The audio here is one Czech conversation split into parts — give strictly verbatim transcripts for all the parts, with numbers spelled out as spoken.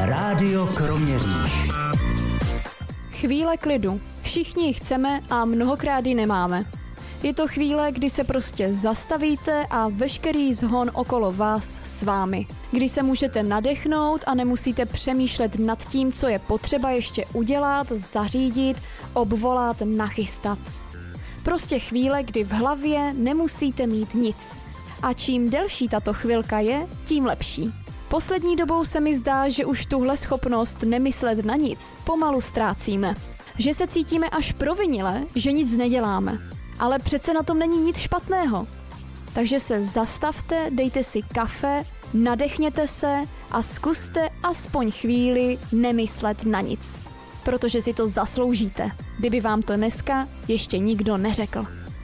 Rádio Kroměříž. Chvíle klidu. Všichni ji chceme a mnohokrát ji nemáme. Je to chvíle, kdy se prostě zastavíte a veškerý zhon okolo vás s vámi. Kdy se můžete nadechnout a nemusíte přemýšlet nad tím, co je potřeba ještě udělat, zařídit, obvolat, nachystat. Prostě chvíle, kdy v hlavě nemusíte mít nic. A čím delší tato chvilka je, tím lepší. Poslední dobou se mi zdá, že už tuhle schopnost nemyslet na nic pomalu ztrácíme. Že se cítíme až provinile, že nic neděláme. Ale přece na tom není nic špatného. Takže se zastavte, dejte si kafe, nadechněte se a zkuste aspoň chvíli nemyslet na nic. Protože si to zasloužíte, kdyby vám to dneska ještě nikdo neřekl.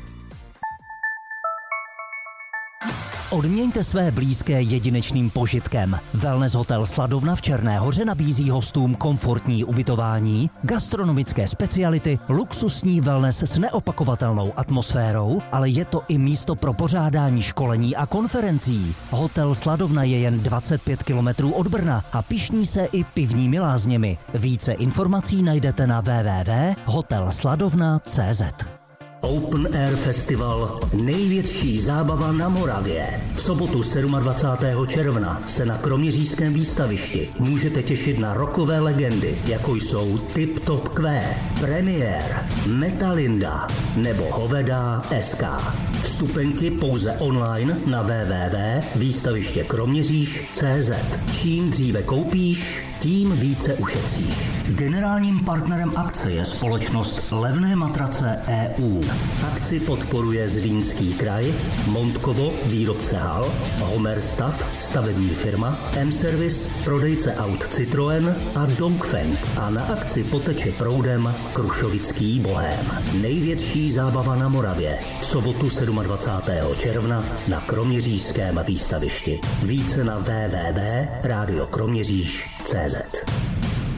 Odměňte své blízké jedinečným požitkem. Wellness hotel Sladovna v Černé Hoře nabízí hostům komfortní ubytování, gastronomické speciality, luxusní wellness s neopakovatelnou atmosférou, ale je to i místo pro pořádání školení a konferencí. Hotel Sladovna je jen dvacet pět kilometrů od Brna a pyšní se i pivními lázněmi. Více informací najdete na w w w tečka hotel sladovna tečka c z. Open Air Festival, největší zábava na Moravě. V sobotu dvacátého sedmého června se na kroměřížském výstavišti můžete těšit na rockové legendy, jako jsou Tip Top Q, Premiér, Metalinda nebo Hovedá S K. Vstupenky pouze online na w w w tečka výstaviště kroměříž tečka c z. Čím dříve koupíš, tím více ušetříš. Generálním partnerem akce je společnost Levné matrace E U. Akci podporuje Zlínský kraj, Montkovo, výrobce hal, Homer Stav, stavební firma, M-Service, prodejce aut Citroën a Dongfeng. A na akci poteče proudem Krušovický bohém. Největší zábava na Moravě. V sobotu dvacátého sedmého června na kroměřížském výstavišti. Více na w w w tečka rádio kroměříž tečka c z.